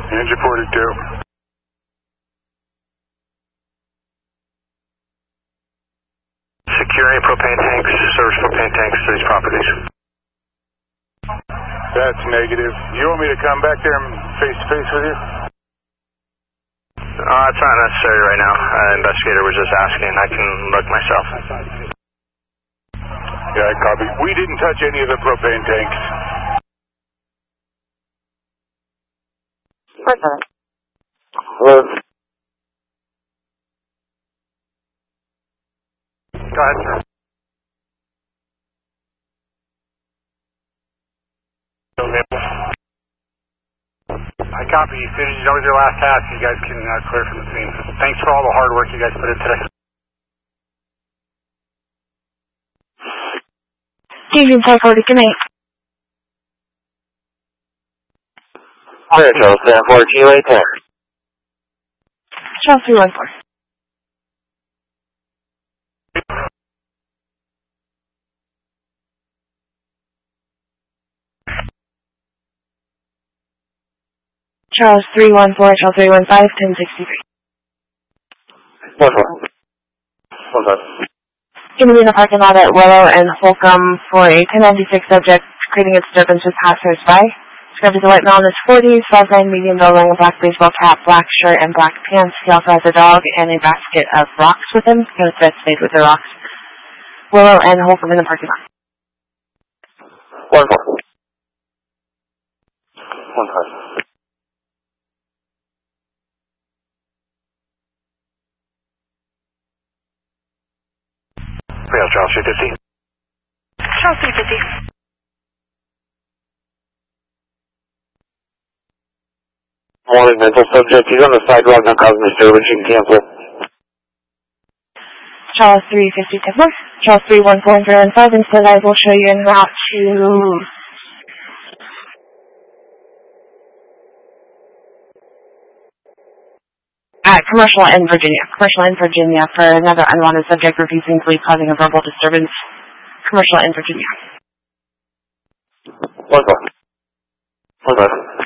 Engine 42. Securing propane tanks, service propane tanks to these properties. That's negative. You want me to come back there and face-to-face with you? It's not necessary right now. Investigator was just asking. I can look myself. Yeah, copy. We didn't touch any of the propane tanks. Hello? Go ahead, sir. I copy. As soon as you know your last task, you guys can clear from the scene. Thanks for all the hard work you guys put in today. Union Psychotic, good night. Clear, Charles 4, GUA 10. Charles 314. Charles 314, Charles 315, 1063. 1 Going to be in the parking lot at Willow and Holcomb for a 1096 subject creating a disturbance with passers-by. Described as a white male in his 40s, 5'9", medium build, wearing a black baseball cap, black shirt, and black pants. He also has a dog and a basket of rocks with him. He goes to bed stayed with the rocks. Willow and Holcomb in the parking lot. 1 Charles 350. Charles 350. Wanted mental subject. He's on the sidewalk, not causing disturbance. You can cancel. Charles 350, 10 more. Charles 314, 315. Instead, I will show you en route to Commercial in Virginia. Commercial in Virginia for another unwanted subject refusing to leave, causing a verbal disturbance. Commercial in Virginia. 1 1